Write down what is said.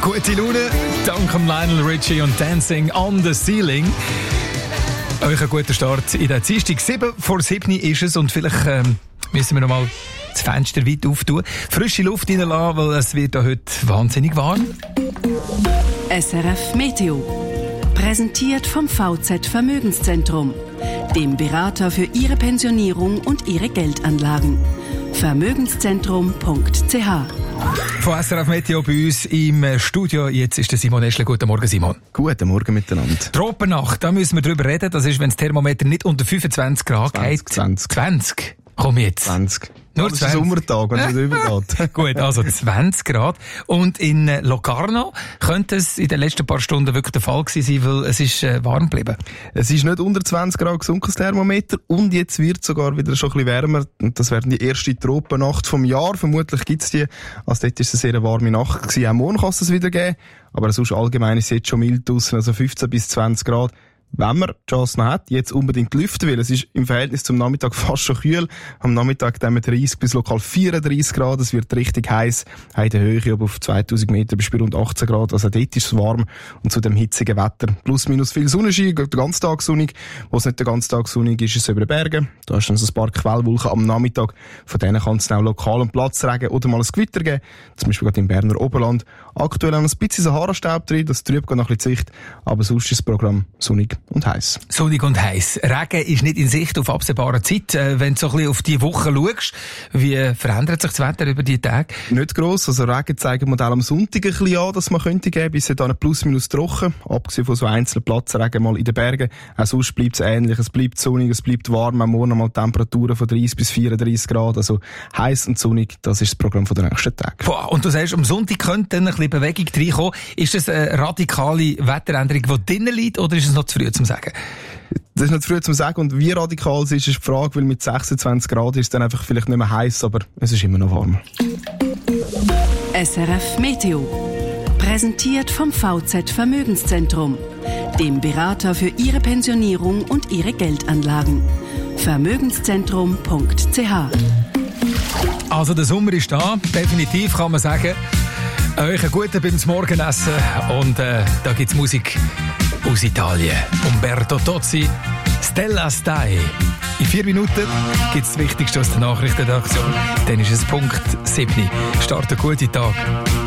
Gute Laune, dank Lionel Richie und Dancing on the Ceiling. Euch ein guter Start in der Dienstag. 7:07 ist es und vielleicht müssen wir noch mal das Fenster weit auftun. Frische Luft reinlassen, weil es wird heute wahnsinnig warm. SRF Meteo. Präsentiert vom VZ Vermögenszentrum, dem Berater für Ihre Pensionierung und Ihre Geldanlagen. Vermögenszentrum.ch. Von SRF Meteo bei uns im Studio. Jetzt ist der Simon Eschle. Guten Morgen, Simon. Guten Morgen miteinander. Tropennacht, da müssen wir drüber reden. Das ist, wenn das Thermometer nicht unter 25 Grad geht. 20. Komm jetzt. 20. Nur das ist ein Sommertag, wenn es nicht übergeht. Gut, also 20 Grad. Und in Locarno könnte es in den letzten paar Stunden wirklich der Fall gewesen sein, weil es ist warm geblieben. Es ist nicht unter 20 Grad gesunken, das Thermometer. Und jetzt wird es sogar wieder schon ein bisschen wärmer. Und das wäre die erste Tropennacht vom Jahr. Vermutlich gibt es die. Also dort ist es eine sehr warme Nacht gewesen. Auch morgen kann es das wieder geben. Aber sonst allgemein ist es jetzt schon mild draussen, also 15 bis 20 Grad. Wenn man die Chance noch hat, jetzt unbedingt lüften will. Es ist im Verhältnis zum Nachmittag fast schon kühl. Am Nachmittag haben wir 30 bis lokal 34 Grad. Es wird richtig heiß. In der Höhe aber auf 2000 Meter bis bei rund 18 Grad. Also dort ist es warm. Und zu dem hitzigen Wetter plus minus viel Sonnenschein, den ganzen Tag sonnig. Wo es nicht den ganzen Tag sonnig ist, ist es über den Bergen. Da ist dann so ein paar Quellwolken am Nachmittag. Von denen kann es dann auch lokal einen Platzregen oder mal ein Gewitter geben. Zum Beispiel gerade im Berner Oberland. Aktuell auch ein bisschen Sahara-Staub drin. Das trübt noch ein bisschen die Sicht. Aber sonst ist das Programm sonnig und heiß. Sonnig und heiß. Regen ist nicht in Sicht auf absehbare Zeit. Wenn du so ein bisschen auf die Woche schaust, wie verändert sich das Wetter über die Tage? Nicht gross. Also Regen zeigen Modell am Sonntag ein bisschen an, dass man könnte geben. Bis dann plus minus trocken. Abgesehen von so einzelnen Platzregen mal in den Bergen. Auch sonst bleibt es ähnlich. Es bleibt sonnig, es bleibt warm. Am Morgen mal Temperaturen von 30 bis 34 Grad. Also heiß und sonnig, das ist das Programm der nächsten Tage. Boah, und du sagst, am Sonntag könnte dann ein bisschen Bewegung reinkommen. Ist das eine radikale Wetteränderung, die drinnen liegt, oder ist es noch zu früh zum Sagen? Das ist noch zu früh zum Sagen. Und wie radikal es ist die Frage, weil mit 26 Grad ist es dann einfach vielleicht nicht mehr heiß, aber es ist immer noch warm. SRF Meteo. Präsentiert vom VZ Vermögenszentrum, dem Berater für Ihre Pensionierung und Ihre Geldanlagen. Vermögenszentrum.ch. Also der Sommer ist da, definitiv kann man sagen. Euch einen guten beim Morgenessen und da gibt's Musik aus Italien. Umberto Tozzi, Stella Stai. In 4 Minuten gibt's das Wichtigste aus der Nachrichtenredaktion. Dann ist es Punkt 7. Start einen guten Tag.